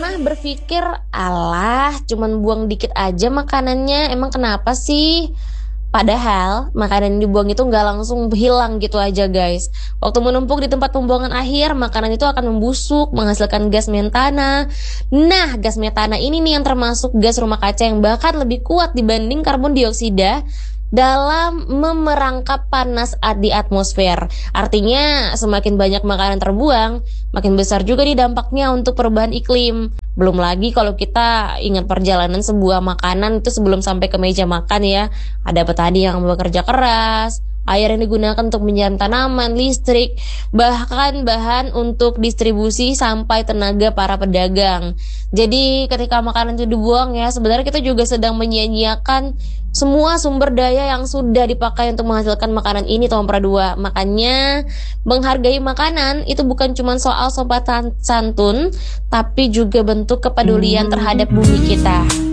rumah berpikir, alah cuman buang dikit aja makanannya, emang kenapa sih? Padahal makanan yang dibuang itu nggak langsung hilang gitu aja guys. Waktu menumpuk di tempat pembuangan akhir, makanan itu akan membusuk, menghasilkan gas metana. Nah, gas metana ini nih yang termasuk gas rumah kaca yang bahkan lebih kuat dibanding karbon dioksida dalam memerangkap panas di atmosfer. Artinya semakin banyak makanan terbuang, makin besar juga nih dampaknya untuk perubahan iklim. Belum lagi kalau kita ingat perjalanan sebuah makanan itu sebelum sampai ke meja makan ya. Ada petani yang bekerja keras, air yang digunakan untuk menyiram tanaman, listrik, bahkan bahan untuk distribusi sampai tenaga para pedagang. Jadi ketika makanan itu dibuang ya, sebenarnya kita juga sedang menyia-nyiakan semua sumber daya yang sudah dipakai untuk menghasilkan makanan ini, Tom Pradua. Makanya menghargai makanan itu bukan cuma soal sopan santun, tapi juga bentuk kepedulian terhadap bumi kita.